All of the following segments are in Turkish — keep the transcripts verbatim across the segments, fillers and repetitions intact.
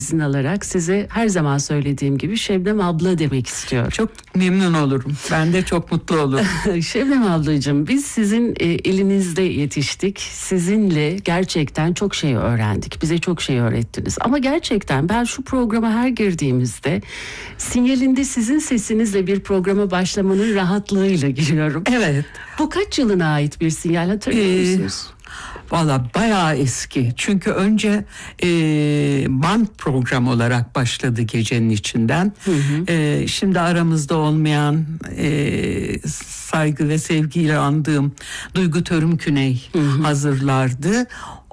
izin alarak size her zaman söylediğim gibi Şebnem abla demek istiyorum. Çok memnun olurum. Ben de çok mutlu olurum. Şebnem ablacığım, biz sizin e, elinizde yetiştik. Sizinle gerçekten çok şey öğrendik. Bize çok şey öğrettiniz. Ama gerçekten ben şu programa her girdiğimizde sinyalinde sizin sesinizle bir programa başlamanın rahatlığıyla giriyorum. Evet. Bu kaç yılına ait bir sinyal, hatırlıyor Ee, musunuz? Valla bayağı eski. Çünkü önce e, band program olarak başladı Gecenin İçinden. Hı hı. E, şimdi aramızda olmayan, e, saygı ve sevgiyle andığım Duygu Törümküney hı hı. hazırlardı.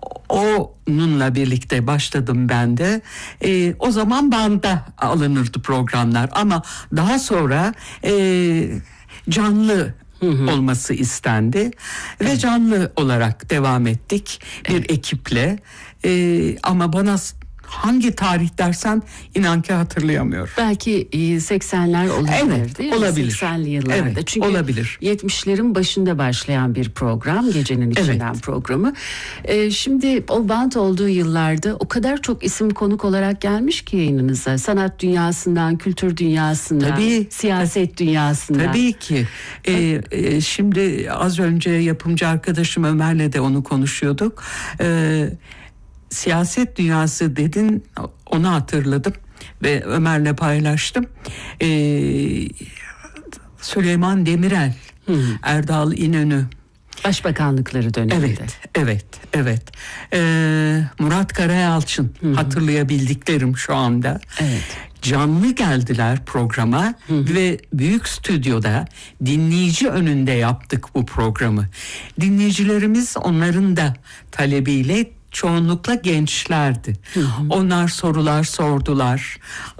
Onunla birlikte başladım ben de. E, o zaman banda alınırdı programlar. Ama daha sonra e, canlı Hı hı. olması istendi, evet. ve canlı olarak devam ettik bir evet. ekiple. Ee, ama bana hangi tarih dersen inan ki hatırlayamıyorum. Belki seksenler olabilir, evet, değil mi? olabilir. seksenli yıllarda. Evet, çünkü olabilir. yetmişlerin başında başlayan bir program, Gecenin İçinden evet. programı. Ee, şimdi o band olduğu yıllarda o kadar çok isim konuk olarak gelmiş ki yayınınıza. Sanat dünyasından, kültür dünyasından, tabii, siyaset tabii, dünyasından. Tabii ki. Ee, e, şimdi az önce yapımcı arkadaşım Ömer'le de onu konuşuyorduk. Ee, Siyaset dünyası dedin, onu hatırladım ve Ömer'le paylaştım. Ee, Süleyman Demirel, hmm. Erdal İnönü. Başbakanlıkları döneminde. Evet, evet, evet. Ee, Murat Karayalçın, hmm. hatırlayabildiklerim şu anda. Evet. Canlı geldiler programa hı. ve büyük stüdyoda dinleyici önünde yaptık bu programı. Dinleyicilerimiz onların da talebiyle çoğunlukla gençlerdi. Hı hı. Onlar sorular sordular.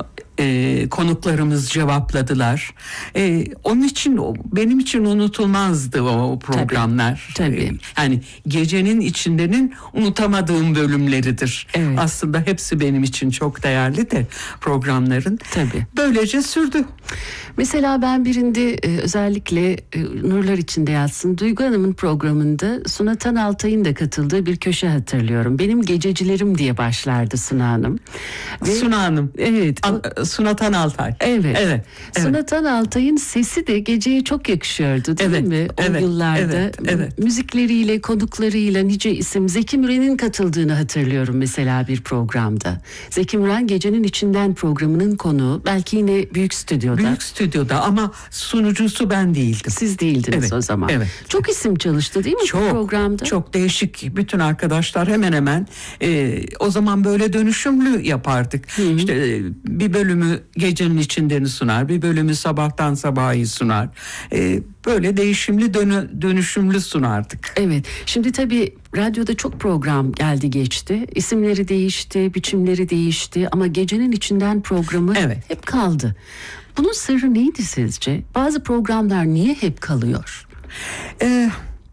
Ee, konuklarımız cevapladılar. Ee, onun için benim için unutulmazdı o programlar. Tabii, tabii. Ee, yani Gecenin İçindenin unutamadığım bölümleridir. Evet. Aslında hepsi benim için çok değerli de programların. Tabii. Böylece sürdü. Mesela ben birinde e, özellikle e, Nurlar İçinde Yatsın, Duygu Hanım'ın programında Suna Tanaltay'ın da katıldığı bir köşe hatırlıyorum. Benim gececilerim diye başlardı Suna Hanım. Ve, Suna Hanım. Evet. O, Suna Tanaltay. Evet. Evet. Suna Tanaltay'ın sesi de geceye çok yakışıyordu, değil evet, mi? O evet, yıllarda evet, evet. müzikleriyle, konuklarıyla nice isim. Zeki Müren'in katıldığını hatırlıyorum mesela bir programda. Zeki Müren Gecenin İçinden programının konuğu. Belki yine büyük stüdyoda. Büyük stüdyoda ama sunucusu ben değildim. Siz değildiniz evet, o zaman. Evet. Çok isim çalıştı değil mi çok, bu programda? Çok değişik. Bütün arkadaşlar hemen hemen e, o zaman böyle dönüşümlü yapardık. Hı-hı. İşte e, bir bölümü Gecenin İçindeni sunar, bir bölümü Sabahtan Sabah'ı sunar. E, böyle değişimli dönü, dönüşümlü sunardık. Evet. Şimdi tabii radyoda çok program geldi geçti. İsimleri değişti, biçimleri değişti ama Gecenin İçinden programı evet. hep kaldı. Bunun sırrı neydi sizce? Bazı programlar niye hep kalıyor? Ee,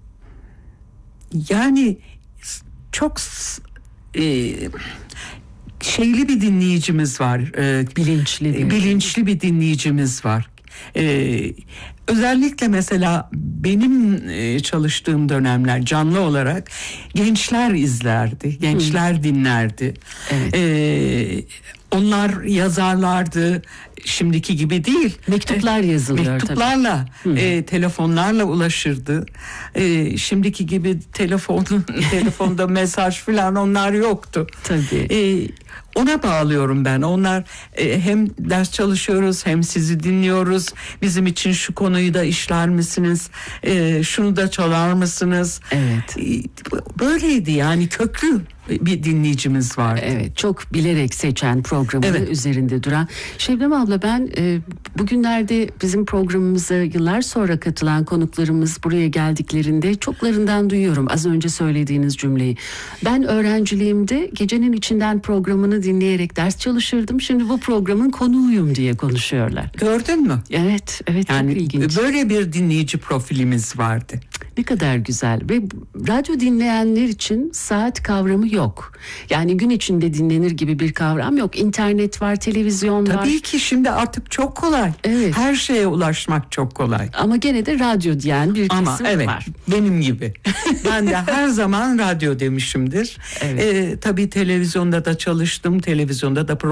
yani çok e, şeyli bir dinleyicimiz var. E, bilinçli bir. Bilinçli bir dinleyicimiz var. Ee, özellikle mesela benim e, çalıştığım dönemler canlı olarak gençler izlerdi, gençler hmm. dinlerdi. Evet. Ee, onlar yazarlardı, şimdiki gibi değil. Mektuplar yazılıyor. Mektuplarla, e, telefonlarla ulaşırdı. E, şimdiki gibi telefon, telefonda mesaj falan onlar yoktu. Tabii. E, Ona bağlıyorum ben. Onlar e, hem ders çalışıyoruz hem sizi dinliyoruz. Bizim için şu konuyu da işler misiniz? E, şunu da çalar mısınız? Evet. E, böyleydi yani, köklü bir dinleyicimiz vardı. Evet, çok bilerek seçen, programı evet. üzerinde duran. Şebnem abla, ben e, bugünlerde bizim programımıza yıllar sonra katılan konuklarımız buraya geldiklerinde çoklarından duyuyorum az önce söylediğiniz cümleyi. Ben öğrenciliğimde Gecenin İçinden programını dinleyerek ders çalışırdım. Şimdi bu programın konuğuyum diye konuşuyorlar. Gördün mü? Evet, evet, yani çok ilginç. Böyle bir dinleyici profilimiz vardı. Ne kadar güzel. Ve radyo dinleyenler için saat kavramı yok. Yani gün içinde dinlenir gibi bir kavram yok. İnternet var, televizyon Tabii var. Tabii ki şimdi artık çok kolay. Evet. Her şeye ulaşmak çok kolay. Ama gene de radyo diyen bir Ama kesim evet, var. Benim gibi. Ben de her zaman radyo demişimdir. Evet. Ee, tabii televizyonda da çalıştım. Televizyonda da